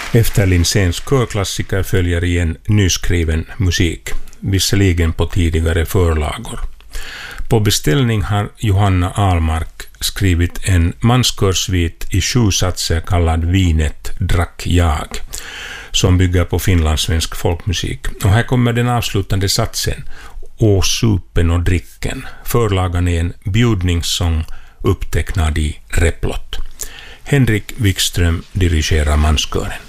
Efter Linséns körklassiker följer igen nyskriven musik, visserligen på tidigare förlagor. På beställning har Johanna Ahlmark skrivit en manskörsvit i 7 satser kallad Vinet drack jag, som bygger på finlandssvensk folkmusik. Och här kommer den avslutande satsen: Å supen och dricken. Förlagan är en bjudningssång upptecknad i replott. Henrik Wikström dirigerar manskören.